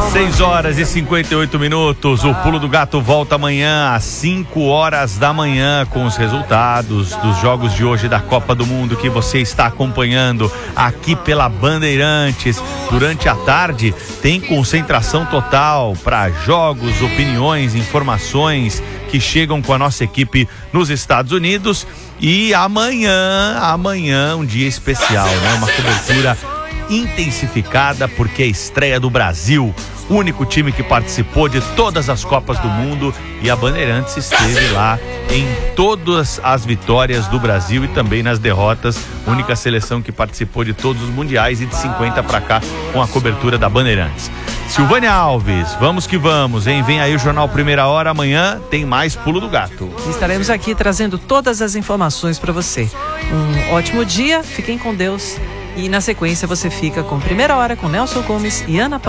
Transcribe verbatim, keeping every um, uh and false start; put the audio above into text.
seis horas e cinquenta e oito minutos. O Pulo do Gato volta amanhã às cinco horas da manhã com os resultados dos jogos de hoje da Copa do Mundo que você está acompanhando aqui pela Bandeirantes. Durante a tarde tem concentração total para jogos, opiniões, informações que chegam com a nossa equipe nos Estados Unidos. E amanhã, amanhã um dia especial, né? Uma cobertura intensificada porque é a estreia do Brasil, único time que participou de todas as Copas do Mundo, e a Bandeirantes esteve lá em todas as vitórias do Brasil e também nas derrotas, única seleção que participou de todos os mundiais e de cinquenta para cá com a cobertura da Bandeirantes. Silvânia Alves, vamos que vamos, hein? Vem aí o Jornal Primeira Hora, amanhã tem mais Pulo do Gato. Estaremos aqui trazendo todas as informações para você. Um ótimo dia, fiquem com Deus. E na sequência você fica com Primeira Hora com Nelson Gomes e Ana Paula.